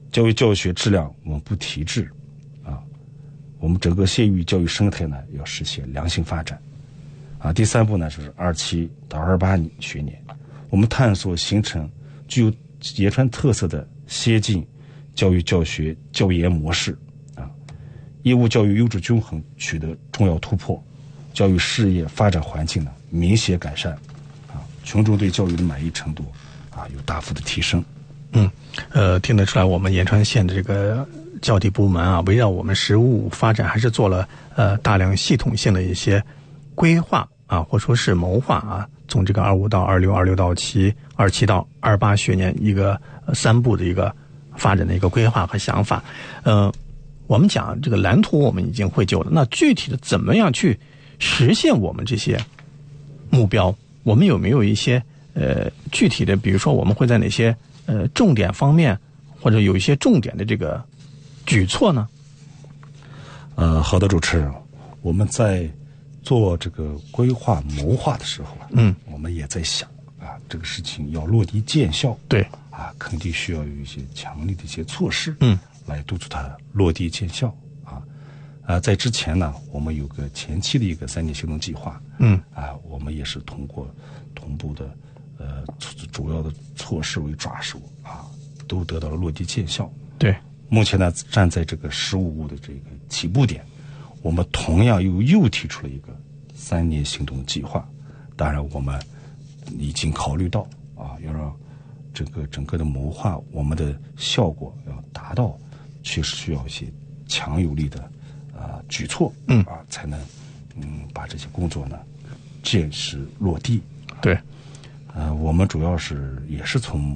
教育教学质量稳步提质啊，我们整个县域教育生态呢要实现良性发展啊。第3步呢就是27到28学年，我们探索形成具有延川特色的先进教育教学教研模式啊，义务教育优质均衡取得重要突破，教育事业发展环境呢明显改善啊，群众对教育的满意程度啊有大幅的提升。 听得出来，我们延川县的这个教体部门啊，围绕我们实务发展还是做了大量系统性的一些规划啊，或者说是谋划啊。从这个25到26、26到7、27到28学年一个3步的一个发展的一个规划和想法。我们讲这个蓝图我们已经绘就了，那具体的怎么样去实现我们这些目标？我们有没有一些具体的，比如说我们会在哪些重点方面，或者有一些重点的这个举措呢？ 好的，主持人，我们在做这个规划谋划的时候啊，我们也在想啊，这个事情要落地见效， 对啊，肯定需要有一些强力的一些措施，来督促它落地见效啊。在之前呢，我们有个前期的一个3年行动计划，我们也是通过同步的主要的措施为抓手啊，都得到了落地见效。 对， 目前呢，站在这个实务的这个起步点，我们同样又提出了一个3年行动计划。当然，我们已经考虑到啊，要让这个整个的谋划我们的效果要达到，确实需要一些强有力的举措，才能把这些工作呢建实落地。 对， 我们主要也是从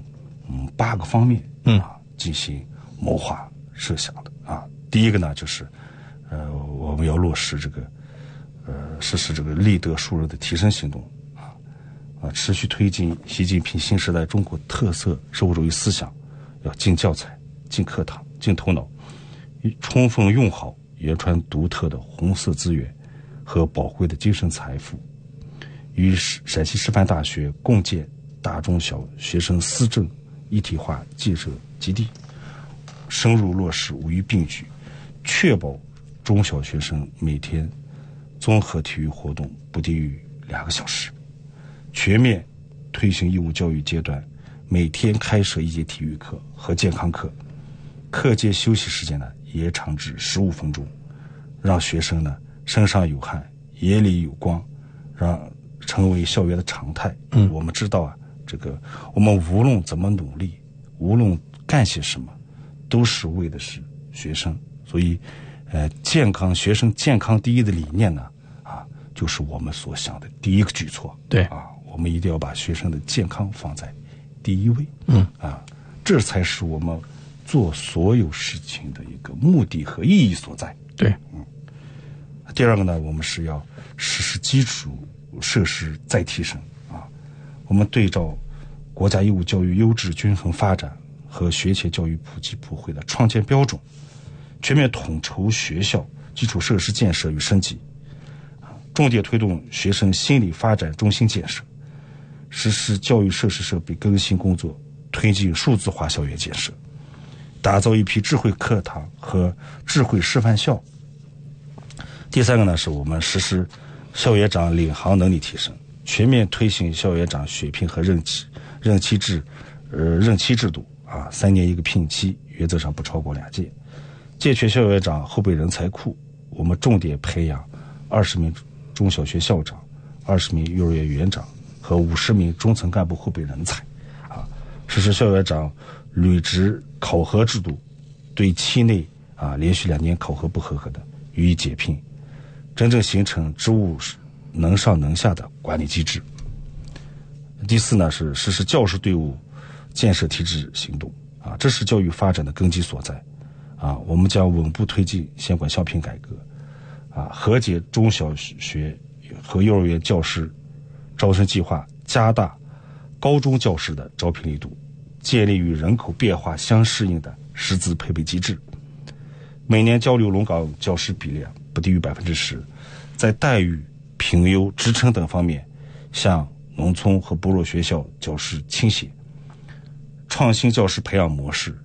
8个方面进行谋划设想的啊。第一个呢，就是我们要落实这个实施这个立德树人的提升行动持续推进习近平新时代中国特色社会主义思想，要进教材、进课堂、进头脑，充分用好延川独特的红色资源和宝贵的精神财富，与陕西师范大学共建大中小学生思政一体化建设基地，深入落实5育并举，确保中小学生每天综合体育活动不低于2个小时，全面推行义务教育阶段每天开设1节体育课和健康课，课间休息时间呢也长至15分钟，让学生呢身上有汗，眼里有光，让成为校园的常态。我们知道啊，这个我们无论怎么努力，无论干些什么，都是为的是学生。所以学生健康第一的理念呢，就是我们所想的第一个举措。 对我们一定要把学生的健康放在第一位。这才是我们做所有事情的一个目的和意义所在。 对， 第二个呢，我们是要实施基础设施再提升我们对照国家义务教育优质均衡发展和学前教育普及普惠的创建标准，全面统筹学校基础设施建设与升级，重点推动学生心理发展中心建设，实施教育设施设备更新工作，推进数字化校园建设，打造一批智慧课堂和智慧示范校。第三个呢，是我们实施校园长领航能力提升，全面推行校园长选聘和任期制度3年1个聘期，原则上不超过2届，健全校园长后备人才库。我们重点培养20名中小学校长、20名幼儿园园长和50名中层干部后备人才实施校园长履职考核制度，对期内连续2年考核不合格的予以解聘，真正形成职务能上能下的管理机制。第四呢，是实施教师队伍建设体制行动这是教育发展的根基所在我们将稳步推进县管校聘改革和解中小学和幼儿园教师招生计划，加大高中教师的招聘力度，建立与人口变化相适应的师资配备机制，每年交流龙岗教师比例不低于10%，在待遇、评优、职称等方面向农村和部落学校教师倾斜，创新教师培养模式，